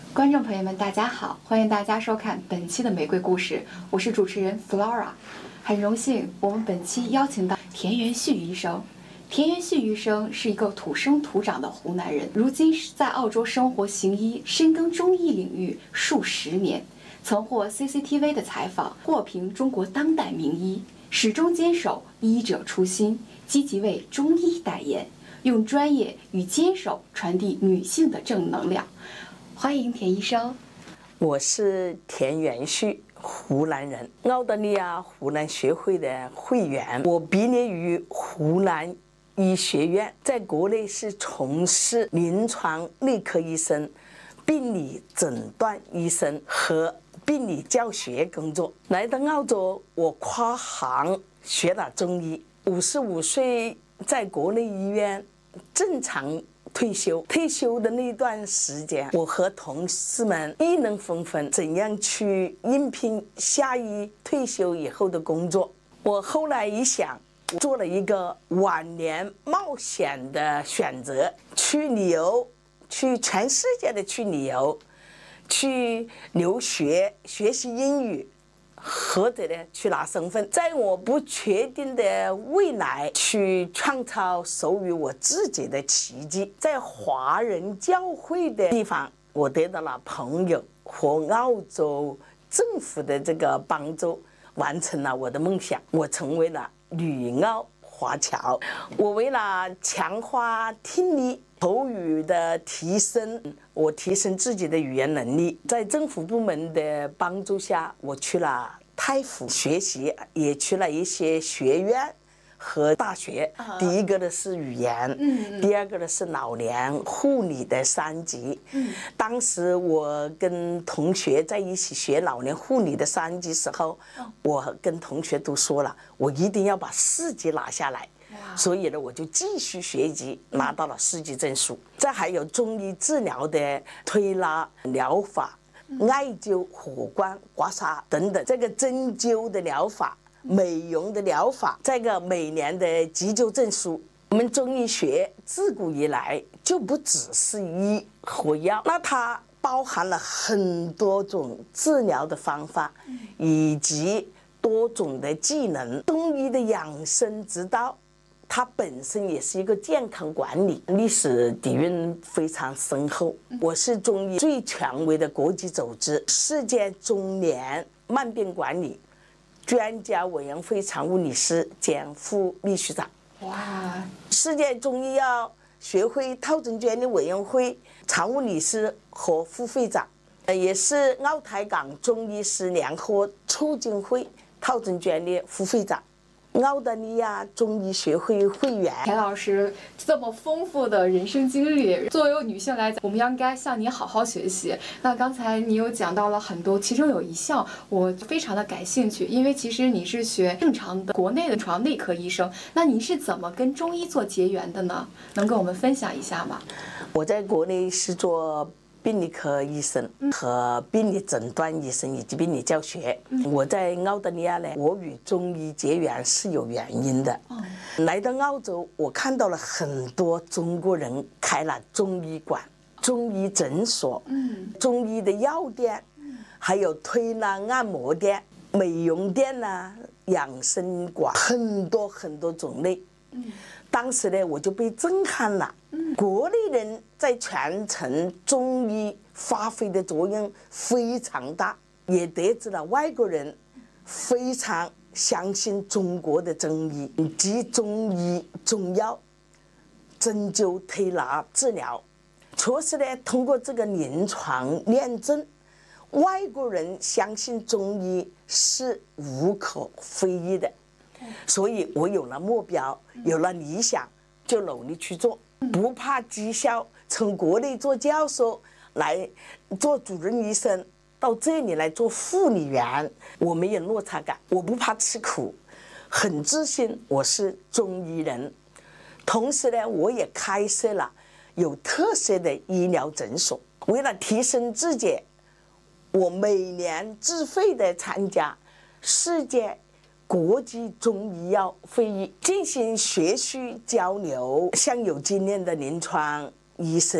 观众朋友们，大家好，欢迎大家收看本期的玫瑰故事，我是主持人 Flora。很荣幸，我们本期邀请到田元旭医生。田元旭医生是一个土生土长的湖南人，如今在澳洲生活行医，深耕中医领域数十年，曾获 CCTV 的采访，获评中国当代名医，始终坚守医者初心，积极为中医代言，用专业与坚守传递女性的正能量。欢迎田医生。 我是田元旭，湖南人，澳大利亚湖南学会的会员。我毕业于湖南医学院，在国内是从事临床内科医生、病理诊断医生和病理教学工作。来到澳洲，我跨行学了中医。55岁在国内医院正常退休的那段时间，我和同事们议论纷纷，怎样去应聘下一退休以后的工作。我后来一想，我做了一个晚年冒险的选择，去旅游，去全世界的去旅游，去留学，学习英语，或者呢去拿身份，在我不确定的未来去创造属于我自己的奇迹。在华人教会的地方，我得到了朋友和澳洲政府的这个帮助，完成了我的梦想。我成为了旅澳华侨。我为了强化听力口语的提升，我提升自己的语言能力，在政府部门的帮助下，我去了泰府学习，也去了一些学院和大学。第一个呢是语言，第二个呢是老年护理的3级。当时我跟同学在一起学老年护理的3级时候，我跟同学都说了，我一定要把4级拿下来。所以呢，我就继续学习，拿到了4级证书。再还有中医治疗的推拿疗法、艾灸、火光、刮痧等等，这个针灸的疗法、美容的疗法，这个每年的急救证书。我们中医学自古以来就不只是医和药，那它包含了很多种治疗的方法，以及多种的技能。中医的养生之道，它本身也是一个健康管理，历史底蕴非常深厚。我是中医最权威的国际组织世界中年慢病管理专家委员会常务理事兼副秘书长。 哇！ 世界中医药学会套证监理委员会常务理事和副会长，也是澳台港中医师联合促进会套证监理副会长。澳大利亚中医学会会员。 田老师这么丰富的人生经历，作为女性来讲，我们应该向你好好学习。那刚才你有讲到了很多，其中有一项我非常的感兴趣，因为其实你是学正常的国内的临床内科医生，那你是怎么跟中医做结缘的呢？能跟我们分享一下吗？ 我在国内是做病理科医生和病理诊断医生以及病理教学。我在澳大利亚呢，我与中医结缘是有原因的。来到澳洲，我看到了很多中国人开了中医馆、中医诊所、中医的药店，还有推拿按摩店、美容店呐、养生馆，很多很多种类。当时呢，我就被震撼了。国内人在传承中医发挥的作用非常大，也得知了外国人非常相信中国的中医及中医中药、针灸、推拿治疗。确实呢，通过这个临床验证，外国人相信中医是无可非议的。所以我有了目标，有了理想，就努力去做，不怕绩效。从国内做教授来做主任医生，到这里来做护理员，我没有落差感，我不怕吃苦，很自信我是中医人。同时呢，我也开设了有特色的医疗诊所。为了提升自己，我每年自费的参加世界国际中医药会议，进行学术交流，向有经验的临床医生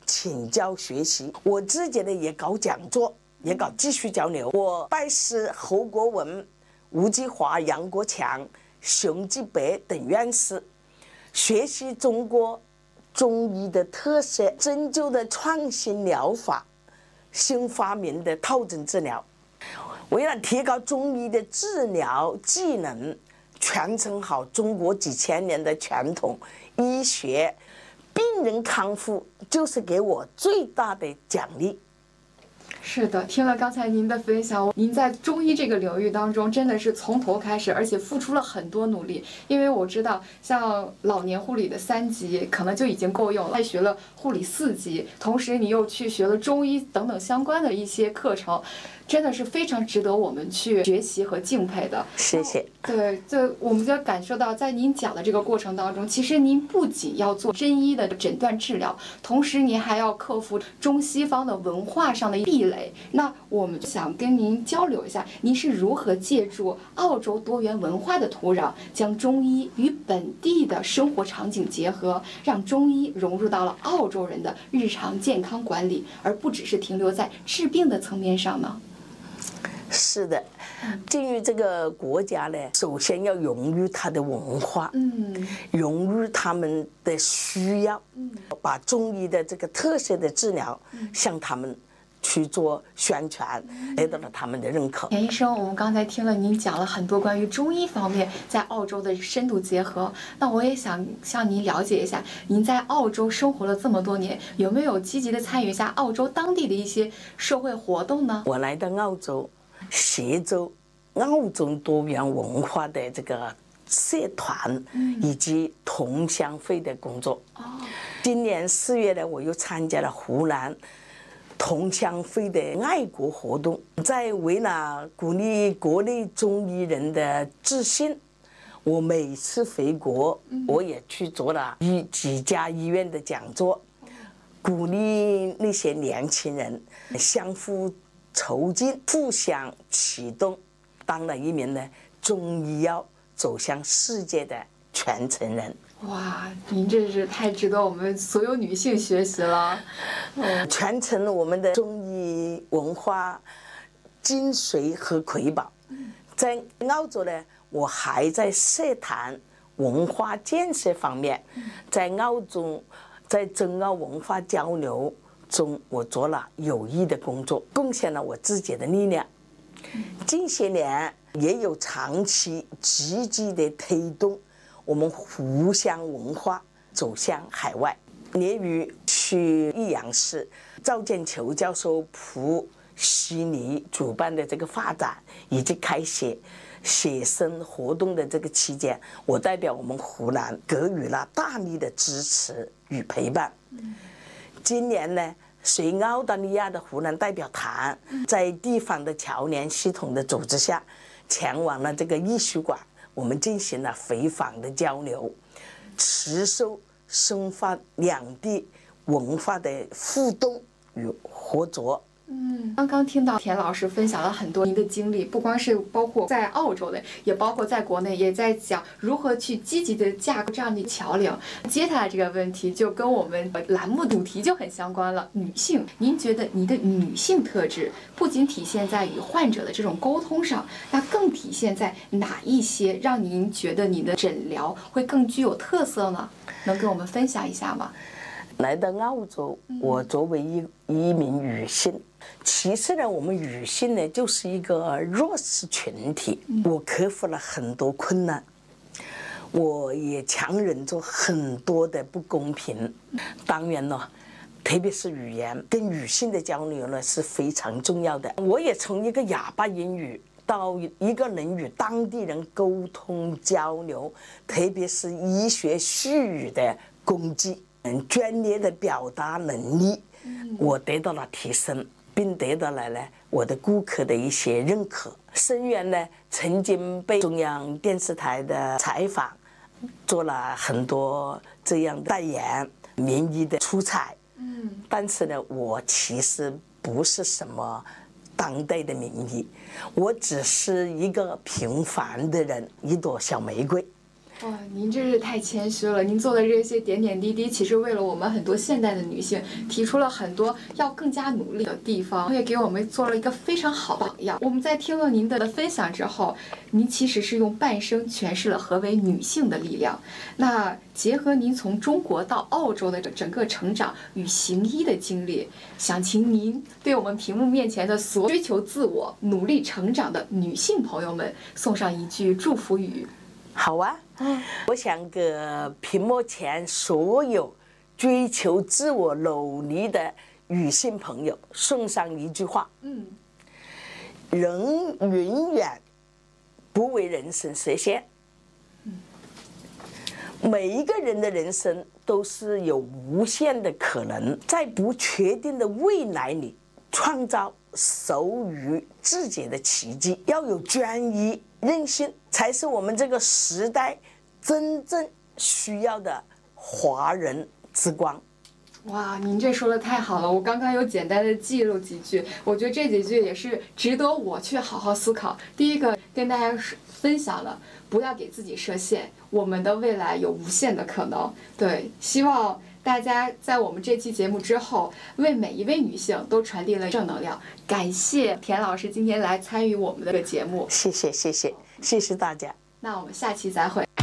请教学习。我自己呢也搞讲座，也搞继续交流。我拜师侯国文、吴继华、杨国强、熊继北等院士，学习中国中医的特色，针灸的创新疗法，新发明的套针治疗。为了提高中医的治疗技能，传承好中国几千年的传统医学，病人康复就是给我最大的奖励。 是的，听了刚才您的分享，您在中医这个领域当中真的是从头开始，而且付出了很多努力。因为我知道，像老年护理的3级可能就已经够用了，还学了护理4级，同时你又去学了中医等等相关的一些课程，真的是非常值得我们去学习和敬佩的。 谢谢。 对，我们就感受到，在您讲的这个过程当中，其实您不仅要做真医的诊断治疗，同时您还要克服中西方的文化上的壁垒。那我们想跟您交流一下，您是如何借助澳洲多元文化的土壤，将中医与本地的生活场景结合，让中医融入到了澳洲人的日常健康管理，而不只是停留在治病的层面上呢？ 是的，进入这个国家呢，首先要融入它的文化，融入他们的需要，把中医的这个特色的治疗向他们去做宣传，得到了他们的认可。 田医生，我们刚才听了您讲了很多关于中医方面在澳洲的深度结合，那我也想向您了解一下，您在澳洲生活了这么多年，有没有积极的参与一下澳洲当地的一些社会活动呢？ 我来到澳洲，协助澳洲多元文化的这个社团以及同乡会的工作。今年4月呢，我又参加了湖南同乡会的爱国活动，在为了鼓励国内中医人的自信，我每次回国，我也去做了几家医院的讲座，鼓励那些年轻人相互筹金，互相启动，当了一名呢中医药走向世界的传承人。 哇，您这是太值得我们所有女性学习了。 传承我们的中医文化精髓和瑰宝。在澳洲呢，我还在社团文化建设方面，在澳洲在中澳文化交流中，我做了有益的工作，贡献了我自己的力量。近些年也有长期积极的推动我们湖湘文化走向海外。例如去益阳市，赵建球教授赴悉尼主办的这个发展以及开写生活动的这个期间，我代表我们湖南给予了大力的支持与陪伴。今年呢，随澳大利亚的湖南代表团在地方的侨联系统的组织下，前往了这个艺术馆，我们进行了回访的交流，持续深化两地文化的互动与合作。 刚刚听到田老师分享了很多您的经历，不光是包括在澳洲的，也包括在国内，也在讲如何去积极的架构这样的桥梁。接下来这个问题就跟我们栏目主题就很相关了，女性。您觉得您的女性特质不仅体现在与患者的这种沟通上，那更体现在哪一些让您觉得你的诊疗会更具有特色呢？能跟我们分享一下吗？ 来到澳洲，我作为一名女性，其实呢，我们女性呢就是一个弱势群体，我克服了很多困难，我也强忍着很多的不公平。当然了，特别是语言跟女性的交流呢是非常重要的。我也从一个哑巴英语到一个能与当地人沟通交流，特别是医学术语的攻击，专业的表达能力，我得到了提升，并得到了我的顾客的一些认可。生源呢，曾经被中央电视台的采访，做了很多这样代言、名医的出彩。但是呢，我其实不是什么当代的名医，我只是一个平凡的人，一朵小玫瑰。 哇，您真是太谦虚了！您做的这些点点滴滴，其实为了我们很多现代的女性提出了很多要更加努力的地方，也给我们做了一个非常好的榜样。我们在听了您的分享之后，您其实是用半生诠释了何为女性的力量。那结合您从中国到澳洲的整个成长与行医的经历，想请您对我们屏幕面前的所有追求自我、努力成长的女性朋友们送上一句祝福语。 好啊，我想给屏幕前所有追求自我努力的女性朋友送上一句话：人永远不为人生设限。每一个人的人生都是有无限的可能，在不确定的未来里创造属于自己的奇迹。要有专一、韧性，才是我们这个时代真正需要的华人之光。 哇，您这说的太好了！我刚刚有简单的记录几句，我觉得这几句也是值得我去好好思考。第一个跟大家分享了，不要给自己设限，我们的未来有无限的可能。对，希望大家在我们这期节目之后，为每一位女性都传递了正能量。感谢田老师今天来参与我们的节目， 谢谢大家。 那我们下期再会。